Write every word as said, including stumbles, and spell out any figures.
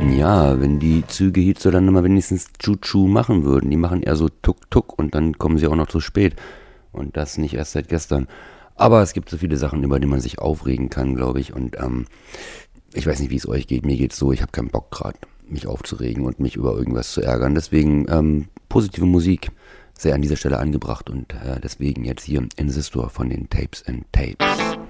Ja, wenn die Züge hierzulande mal wenigstens Tschu-Tschu machen würden. Die machen eher so Tuk-Tuk und dann kommen sie auch noch zu spät. Und das nicht erst seit gestern. Aber es gibt so viele Sachen, über die man sich aufregen kann, glaube ich. Und ähm, ich weiß nicht, wie es euch geht. Mir geht's so, ich habe keinen Bock gerade, mich aufzuregen und mich über irgendwas zu ärgern. Deswegen ähm, positive Musik sehr an dieser Stelle angebracht. Und äh, deswegen jetzt hier Insistor von den Tapes and Tapes.